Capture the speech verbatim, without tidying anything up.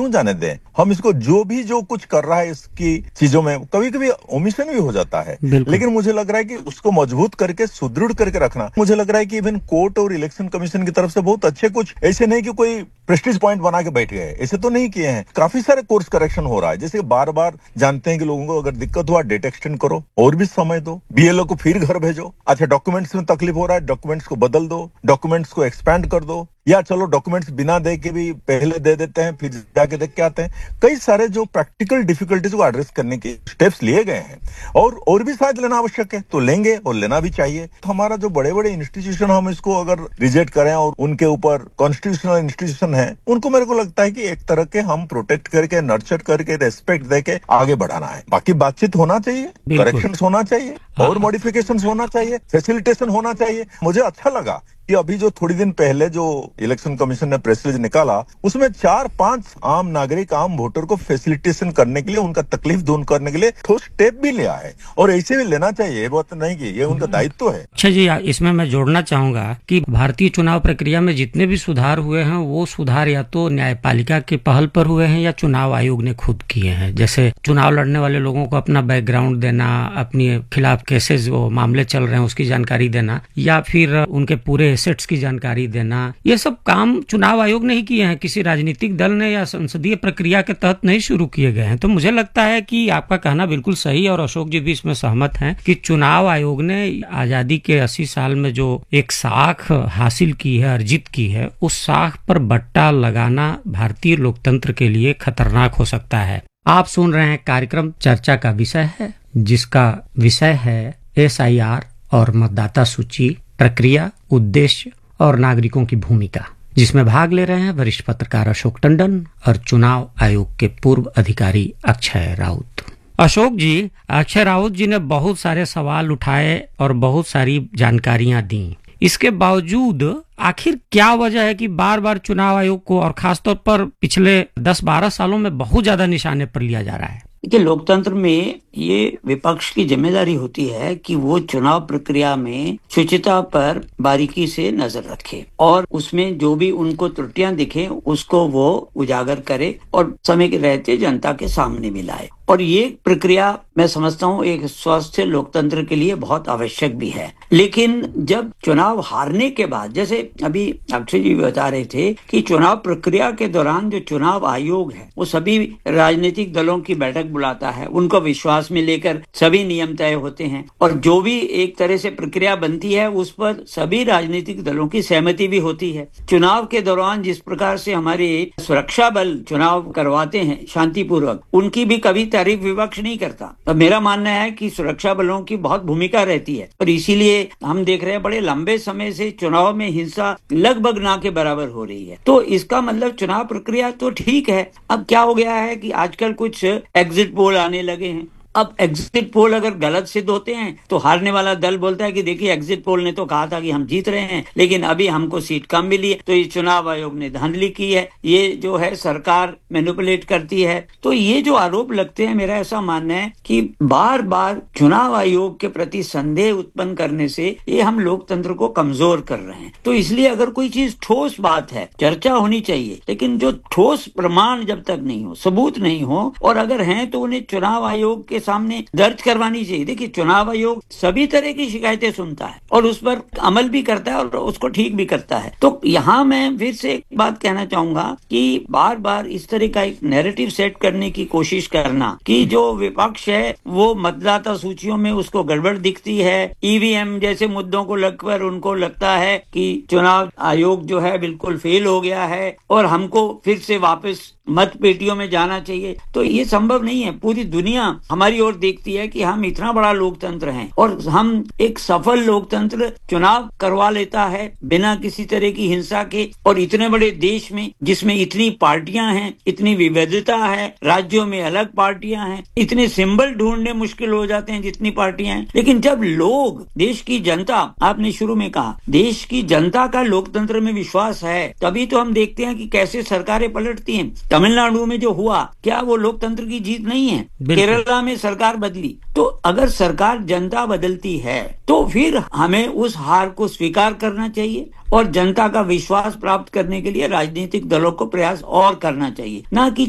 क्यों जाने दें? हम इसको जो भी जो कुछ कर रहा है इसकी चीजों में कभी कभी ओमिशन भी हो जाता है, लेकिन मुझे लग रहा है कि उसको मजबूत करके सुदृढ़ करके रखना, मुझे लग रहा है कि इवन कोर्ट और इलेक्शन कमीशन की तरफ से बहुत अच्छे, कुछ ऐसे नहीं कि कोई प्रेस्टीज पॉइंट बना के बैठ गए, ऐसे तो नहीं किए हैं। काफी सारे कोर्स करेक्शन हो रहा है, जैसे बार बार जानते हैं कि लोगों को अगर दिक्कत हुआ डेट एक्सटेंड करो और भी समय दो, बीएलओ को फिर घर भेजो। अच्छा, डॉक्यूमेंट्स में तकलीफ हो रहा है, डॉक्यूमेंट्स को बदल दो, डॉक्यूमेंट्स को एक्सपैंड कर दो, या चलो डॉक्यूमेंट्स बिना दे के भी पहले दे देते हैं फिर जाके देख के आते हैं। कई सारे जो प्रैक्टिकल डिफिकल्टीज को एड्रेस करने के स्टेप्स लिए गए हैं, और और भी शायद लेना आवश्यक है तो लेंगे और लेना भी चाहिए। तो हमारा जो बड़े बड़े इंस्टीट्यूशन हम इसको अगर रिजेक्ट करें और उनके ऊपर कॉन्स्टिट्यूशनल इंस्टीट्यूशन है उनको मेरे को लगता है कि एक तरह के हम प्रोटेक्ट करके, नर्चर करके, रेस्पेक्ट देके आगे बढ़ाना है। बाकी बातचीत होना चाहिए, करेक्शन होना चाहिए और मॉडिफिकेशन होना चाहिए, फैसिलिटेशन होना चाहिए। मुझे अच्छा लगा कि अभी जो थोड़ी दिन पहले जो इलेक्शन कमीशन ने प्रेस रिलीज निकाला उसमें चार पांच आम नागरिक, आम वोटर को फैसिलिटेशन करने के लिए, उनका तकलीफ दूर करने के लिए ठोस स्टेप भी लिया है, और ऐसे भी लेना चाहिए, बात नहीं कि ये उनका दायित्व है। अच्छा जी, इसमें मैं जोड़ना चाहूंगा कि भारतीय चुनाव प्रक्रिया में जितने भी सुधार हुए हैं वो सुधार या तो न्यायपालिका के पहल पर हुए हैं या चुनाव आयोग ने खुद किए हैं। जैसे चुनाव लड़ने वाले लोगों को अपना बैकग्राउंड देना, अपने खिलाफ केसेस वो मामले चल रहे हैं उसकी जानकारी देना, या फिर उनके पूरे एसेट्स की जानकारी देना, ये सब काम चुनाव आयोग ने ही किए हैं, किसी राजनीतिक दल ने या संसदीय प्रक्रिया के तहत नहीं शुरू किए गए हैं। तो मुझे लगता है कि आपका कहना बिल्कुल सही, और अशोक जी भी इसमें सहमत हैं कि चुनाव आयोग ने आजादी के अस्सी साल में जो एक साख हासिल की है, अर्जित की है, उस साख पर बट्टा लगाना भारतीय लोकतंत्र के लिए खतरनाक हो सकता है। आप सुन रहे हैं कार्यक्रम चर्चा का विषय है, जिसका विषय है एस आई आर और मतदाता सूची प्रक्रिया, उद्देश्य और नागरिकों की भूमिका, जिसमें भाग ले रहे हैं वरिष्ठ पत्रकार अशोक टंडन और चुनाव आयोग के पूर्व अधिकारी अक्षय राउत। अशोक जी, अक्षय राउत जी ने बहुत सारे सवाल उठाए और बहुत सारी जानकारियां दी। इसके बावजूद आखिर क्या वजह है कि बार बार चुनाव आयोग को, और खासतौर पर पिछले दस बारह सालों में बहुत ज्यादा निशाने पर लिया जा रहा है? देखिए, लोकतंत्र में ये विपक्ष की जिम्मेदारी होती है कि वो चुनाव प्रक्रिया में शुचिता पर बारीकी से नजर रखे और उसमें जो भी उनको त्रुटियां दिखे उसको वो उजागर करे और समय के रहते जनता के सामने भी लाए। और ये प्रक्रिया मैं समझता हूँ एक स्वस्थ लोकतंत्र के लिए बहुत आवश्यक भी है। लेकिन जब चुनाव हारने के बाद, जैसे अभी अक्षय जी बता रहे थे कि चुनाव प्रक्रिया के दौरान जो चुनाव आयोग है वो सभी राजनीतिक दलों की बैठक बुलाता है, उनको विश्वास में लेकर सभी नियम तय होते हैं, और जो भी एक तरह से प्रक्रिया बनती है उस पर सभी राजनीतिक दलों की सहमति भी होती है। चुनाव के दौरान जिस प्रकार से हमारे सुरक्षा बल चुनाव करवाते हैं शांतिपूर्वक, उनकी भी कभी तारीफ विपक्ष नहीं करता। तो मेरा मानना है कि सुरक्षा बलों की बहुत भूमिका रहती है, और इसीलिए हम देख रहे हैं बड़े लंबे समय से चुनाव में हिंसा लगभग ना के बराबर हो रही है। तो इसका मतलब चुनाव प्रक्रिया तो ठीक है। अब क्या हो गया है कि आजकल कुछ एग्जिट पोल आने लगे हैं। अब एग्जिट पोल अगर गलत सिद्ध होते हैं तो हारने वाला दल बोलता है कि देखिए एग्जिट पोल ने तो कहा था कि हम जीत रहे हैं, लेकिन अभी हमको सीट कम मिली है, तो ये चुनाव आयोग ने धांधली की है, ये जो है सरकार मैनिपुलेट करती है। तो ये जो आरोप लगते हैं, मेरा ऐसा मानना है कि बार बार चुनाव आयोग के प्रति संदेह उत्पन्न करने से ये हम लोकतंत्र को कमजोर कर रहे हैं। तो इसलिए अगर कोई चीज ठोस बात है, चर्चा होनी चाहिए, लेकिन जो ठोस प्रमाण जब तक नहीं हो, सबूत नहीं हो, और अगर हैं तो उन्हें चुनाव आयोग के सामने दर्ज करवानी चाहिए। देखिए, चुनाव आयोग सभी तरह की शिकायतें सुनता है और उस पर अमल भी करता है और उसको ठीक भी करता है। तो यहाँ मैं फिर से एक बात कहना चाहूंगा कि बार बार इस तरह का एक नैरेटिव सेट करने की कोशिश करना कि जो विपक्ष है वो मतदाता सूचियों में उसको गड़बड़ दिखती है, ईवीएम जैसे मुद्दों को लगकर उनको लगता है कि चुनाव आयोग जो है बिल्कुल फेल हो गया है और हमको फिर से वापस मत पेटियों में जाना चाहिए, तो ये संभव नहीं है। पूरी दुनिया हमारी ओर देखती है कि हम इतना बड़ा लोकतंत्र हैं और हम एक सफल लोकतंत्र चुनाव करवा लेता है बिना किसी तरह की हिंसा के, और इतने बड़े देश में जिसमें इतनी पार्टियां हैं, इतनी विविधता है, राज्यों में अलग पार्टियां हैं, इतने सिंबल ढूंढने मुश्किल हो जाते हैं जितनी पार्टियां हैं। लेकिन जब लोग, देश की जनता, आपने शुरू में कहा देश की जनता का लोकतंत्र में विश्वास है, तभी तो हम देखते हैं कि कैसे सरकारें पलटती हैं। तमिलनाडु में जो हुआ, क्या वो लोकतंत्र की जीत नहीं है? केरला में सरकार बदली। तो अगर सरकार, जनता बदलती है तो फिर हमें उस हार को स्वीकार करना चाहिए और जनता का विश्वास प्राप्त करने के लिए राजनीतिक दलों को प्रयास और करना चाहिए, ना कि